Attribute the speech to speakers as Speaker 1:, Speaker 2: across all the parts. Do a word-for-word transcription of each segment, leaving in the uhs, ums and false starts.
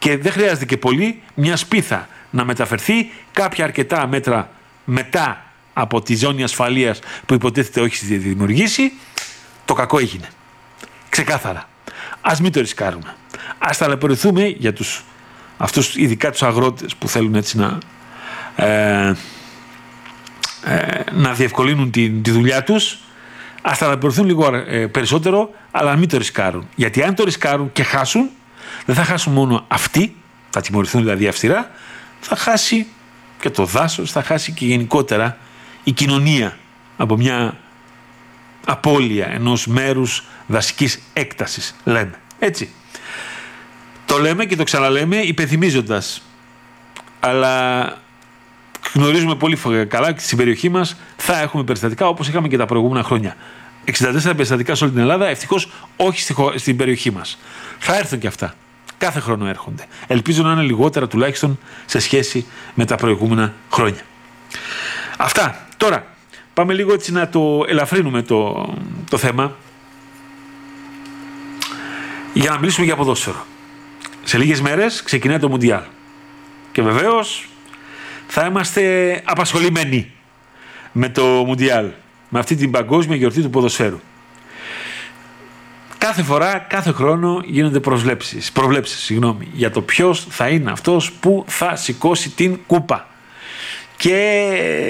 Speaker 1: και δεν χρειάζεται και πολύ μια σπίθα να μεταφερθεί, κάποια αρκετά μέτρα μετά από τη ζώνη ασφαλείας που υποτίθεται όχι τη δημιουργήσει, το κακό έγινε. Ξεκάθαρα. Ας μην το ρισκάρουμε. Ας ταλαιπωρηθούμε για τους, αυτούς, ειδικά τους αγρότες που θέλουν έτσι να, ε, ε, να διευκολύνουν τη, τη δουλειά τους. Ας ταλαιπωρηθούν λίγο ε, περισσότερο, αλλά μην το ρισκάρουν. Γιατί αν το ρισκάρουν και χάσουν, δεν θα χάσουν μόνο αυτοί, θα τιμωρηθούν δηλαδή αυστηρά, θα χάσει και το δάσος, θα χάσει και γενικότερα η κοινωνία από μια απώλεια ενός μέρους δασικής έκτασης, λέμε. Έτσι. Το λέμε και το ξαναλέμε υπενθυμίζοντας. Αλλά γνωρίζουμε πολύ καλά ότι στην περιοχή μας θα έχουμε περιστατικά όπως είχαμε και τα προηγούμενα χρόνια. εξήντα τέσσερα περιστατικά σε όλη την Ελλάδα, ευτυχώς όχι στη χω... στην περιοχή μας. Θα έρθουν και αυτά. Κάθε χρόνο έρχονται. Ελπίζω να είναι λιγότερα τουλάχιστον σε σχέση με τα προηγούμενα χρόνια. Αυτά. Τώρα, πάμε λίγο έτσι να το ελαφρύνουμε το, το θέμα για να μιλήσουμε για ποδόσφαιρο. Σε λίγες μέρες ξεκινάει το Μουντιάλ. Και βεβαίως θα είμαστε απασχολημένοι με το Μουντιάλ, με αυτή την παγκόσμια γιορτή του ποδοσφαίρου. Κάθε φορά, κάθε χρόνο γίνονται προσβλέψεις, προβλέψεις συγγνώμη, για το ποιος θα είναι αυτός που θα σηκώσει την κούπα. Και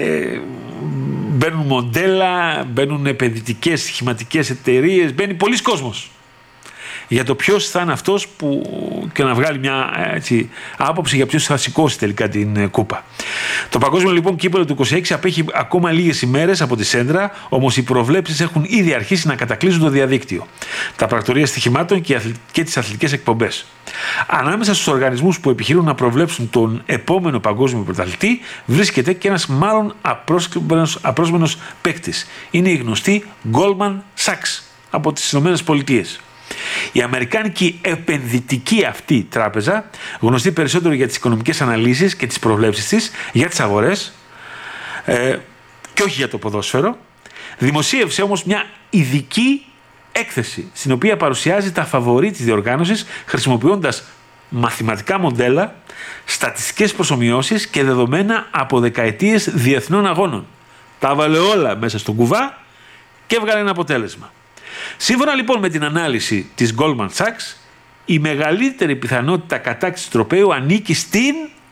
Speaker 1: μπαίνουν μοντέλα, μπαίνουν επενδυτικές, στοιχηματικές εταιρείες, μπαίνει πολλοί κόσμος για το ποιος θα είναι αυτός που και να βγάλει μια έτσι, άποψη για ποιος θα σηκώσει τελικά την κούπα. Το παγκόσμιο λοιπόν κύπελλο του είκοσι έξι απέχει ακόμα λίγες ημέρες από τη σέντρα, όμως οι προβλέψεις έχουν ήδη αρχίσει να κατακλείζουν το διαδίκτυο, τα πρακτορεία στοιχημάτων και, αθλη... και τις αθλητικές εκπομπές. Ανάμεσα στους οργανισμούς που επιχειρούν να προβλέψουν τον επόμενο παγκόσμιο πρωταθλητή βρίσκεται και ένας μάλλον απρόσμενος, απρόσμενος παίκτης. Είναι η γνωστή Goldman Sachs από τις Ηνωμένες Πολιτείες. Η αμερικάνικη επενδυτική αυτή τράπεζα, γνωστή περισσότερο για τις οικονομικές αναλύσεις και τις προβλέψεις της για τις αγορές ε, και όχι για το ποδόσφαιρο, δημοσίευσε όμως μια ειδική έκθεση στην οποία παρουσιάζει τα φαβορί της διοργάνωσης χρησιμοποιώντας μαθηματικά μοντέλα, στατιστικές προσομοιώσεις και δεδομένα από δεκαετίες διεθνών αγώνων. Τα έβαλε όλα μέσα στον κουβά και έβγαλε ένα αποτέλεσμα. Σύμφωνα λοιπόν με την ανάλυση της Goldman Sachs, η μεγαλύτερη πιθανότητα κατάκτησης τροπαίου ανήκει στην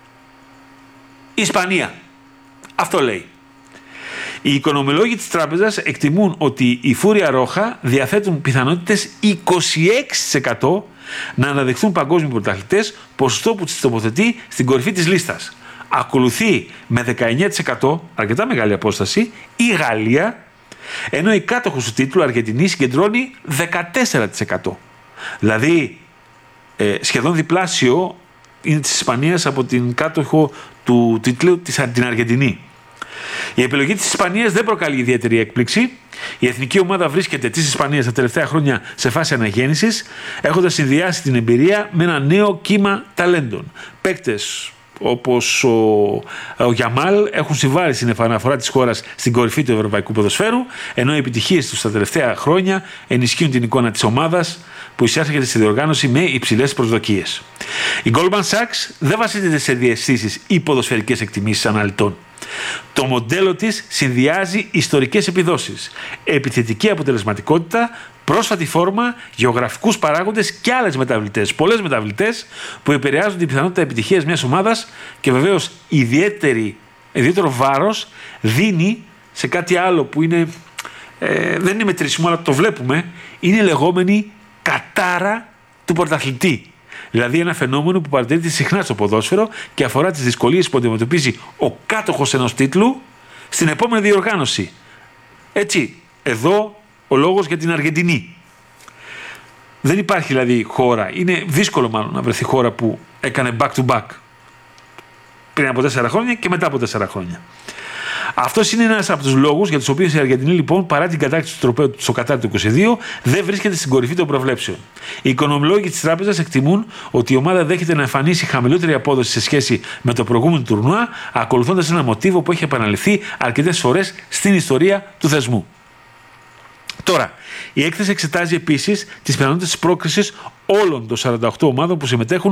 Speaker 1: Ισπανία. Αυτό λέει. Οι οικονομολόγοι της τράπεζας εκτιμούν ότι οι Φούρια Ρόχα διαθέτουν πιθανότητες είκοσι έξι τοις εκατό να αναδειχθούν παγκόσμιοι πρωταθλητές, ποσοστό που τις τοποθετεί στην κορυφή της λίστας. Ακολουθεί με δεκαεννέα τοις εκατό, αρκετά μεγάλη απόσταση, η Γαλλία, ενώ η κάτοχος του τίτλου Αργεντινή συγκεντρώνει δεκατέσσερα τοις εκατό. Δηλαδή ε, σχεδόν διπλάσιο είναι της Ισπανίας από την κάτοχο του τίτλου της την Αργεντινή. Η επιλογή της Ισπανίας δεν προκαλεί ιδιαίτερη έκπληξη. Η εθνική ομάδα βρίσκεται της Ισπανίας τα τελευταία χρόνια σε φάση αναγέννησης, έχοντας συνδυάσει την εμπειρία με ένα νέο κύμα ταλέντων. Παίκτες όπως ο, ο Γιαμάλ έχουν συμβάλει στην επαναφορά της χώρας στην κορυφή του ευρωπαϊκού ποδοσφαίρου, ενώ οι επιτυχίες τους τα τελευταία χρόνια ενισχύουν την εικόνα της ομάδας που εισέρχεται στη διοργάνωση με υψηλές προσδοκίες. Η Goldman Sachs δεν βασίζεται σε διαισθήσεις ή ποδοσφαιρικές εκτιμήσεις αναλυτών. Το μοντέλο της συνδυάζει ιστορικές επιδόσεις, επιθετική αποτελεσματικότητα, πρόσφατη φόρμα, γεωγραφικούς παράγοντες και άλλες μεταβλητές, πολλές μεταβλητές που επηρεάζουν την πιθανότητα επιτυχίας μιας ομάδας και βεβαίως ιδιαίτερη, ιδιαίτερο βάρος δίνει σε κάτι άλλο που είναι, ε, δεν είναι μετρήσιμο αλλά το βλέπουμε, είναι η λεγόμενη κατάρα του πρωταθλητή. Δηλαδή ένα φαινόμενο που παρατηρείται συχνά στο ποδόσφαιρο και αφορά τις δυσκολίες που αντιμετωπίζει ο κάτοχος ενός τίτλου στην επόμενη διοργάνωση. Έτσι, εδώ ο λόγος για την Αργεντινή. Δεν υπάρχει δηλαδή χώρα, είναι δύσκολο μάλλον να βρεθεί χώρα που έκανε back to back πριν από τέσσερα χρόνια και μετά από τέσσερα χρόνια. Αυτός είναι ένας από τους λόγους για τους οποίους η Αργεντινή, λοιπόν, παρά την κατάκτηση του τροπαίου στο Κατάρ του είκοσι δύο, δεν βρίσκεται στην κορυφή των προβλέψεων. Οι οικονομολόγοι της τράπεζας εκτιμούν ότι η ομάδα δέχεται να εμφανίσει χαμηλότερη απόδοση σε σχέση με το προηγούμενο τουρνουά, ακολουθώντας ένα μοτίβο που έχει επαναληφθεί αρκετές φορές στην ιστορία του θεσμού. Τώρα, η έκθεση εξετάζει επίσης τις πιθανότητες της πρόκρισης όλων των σαράντα οκτώ ομάδων που συμμετέχουν